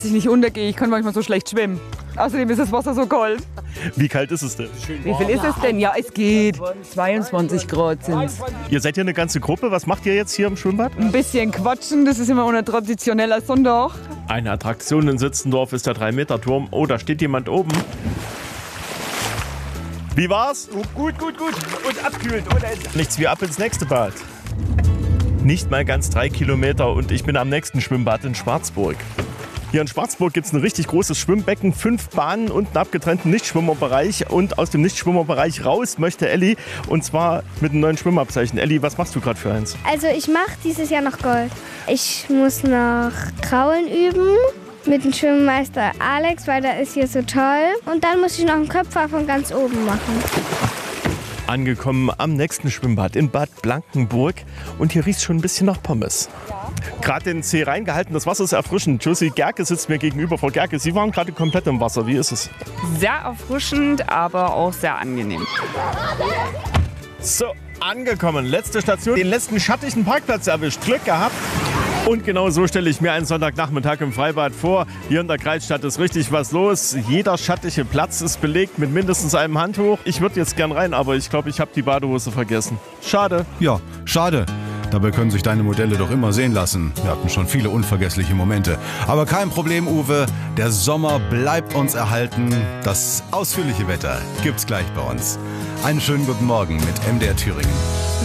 Dass ich nicht untergehe, ich kann manchmal so schlecht schwimmen. Außerdem ist das Wasser so kalt. Wie kalt ist es denn? Wie viel ist es denn? Ja, es geht. 22 Grad sind es. Ihr seid hier eine ganze Gruppe. Was macht ihr jetzt hier im Schwimmbad? Ein bisschen quatschen, das ist immer unser traditioneller Sonntag. Eine Attraktion in Sitzendorf ist der 3-Meter-Turm. Oh, da steht jemand oben. Wie war's? Gut. Und abkühlt ohne Ende. Nichts wie ab ins nächste Bad. Nicht mal ganz 3 Kilometer und ich bin am nächsten Schwimmbad in Schwarzburg. Hier in Schwarzburg gibt es ein richtig großes Schwimmbecken, 5 Bahnen und einen abgetrennten Nichtschwimmerbereich. Und aus dem Nichtschwimmerbereich raus möchte Elli, und zwar mit einem neuen Schwimmabzeichen. Elli, was machst du gerade für eins? Also ich mache dieses Jahr noch Gold. Ich muss noch Kraulen üben mit dem Schwimmmeister Alex, weil der ist hier so toll. Und dann muss ich noch einen Köpfer von ganz oben machen. Angekommen am nächsten Schwimmbad in Bad Blankenburg und hier riecht es schon ein bisschen nach Pommes. Gerade den Zeh reingehalten, das Wasser ist erfrischend. Josie Gerke sitzt mir gegenüber. Frau Gerke, Sie waren gerade komplett im Wasser. Wie ist es? Sehr erfrischend, aber auch sehr angenehm. So, angekommen. Letzte Station. Den letzten schattigen Parkplatz erwischt. Glück gehabt. Und genau so stelle ich mir einen Sonntagnachmittag im Freibad vor. Hier in der Kreisstadt ist richtig was los. Jeder schattige Platz ist belegt mit mindestens einem Handtuch. Ich würde jetzt gern rein, aber ich glaube, ich habe die Badehose vergessen. Schade. Ja, schade. Dabei können sich deine Modelle doch immer sehen lassen. Wir hatten schon viele unvergessliche Momente. Aber kein Problem, Uwe. Der Sommer bleibt uns erhalten. Das ausführliche Wetter gibt's gleich bei uns. Einen schönen guten Morgen mit MDR Thüringen.